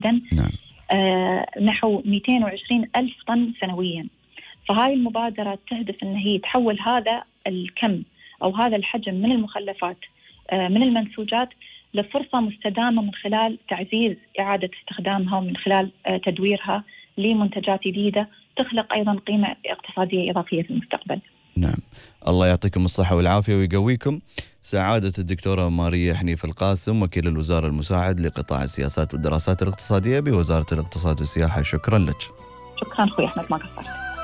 نعم. نحو 220 ألف طن سنويا. فهاي المبادرة تهدف أن هي تحول هذا الكم أو هذا الحجم من المخلفات من المنسوجات لفرصة مستدامة من خلال تعزيز إعادة استخدامها ومن خلال تدويرها لمنتجات جديدة تخلق أيضا قيمة اقتصادية إضافية في المستقبل. نعم، الله يعطيكم الصحة والعافية ويقويكم. سعادة الدكتورة ماريا حنيف القاسم، وكيل الوزارة المساعد لقطاع السياسات والدراسات الاقتصادية بوزارة الاقتصاد والسياحة، شكرا لك. شكرا أخوي أحمد، ما قصرت.